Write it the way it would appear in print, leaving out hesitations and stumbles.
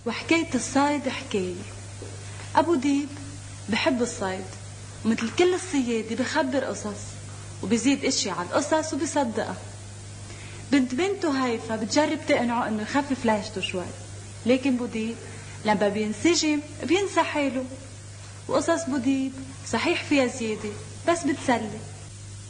وحكاية الصيد حكاية. أبو ديب بحب الصيد، ومثل كل الصيادة بخبر قصص وبيزيد اشي على القصص وبيصدقها. بنته هيفا بتجرب تقنعه انه يخفف لهجته شوي، لكن بوديب لما بينسجم بينسى حاله. وقصص بوديب صحيح فيها زيادة بس بتسلي.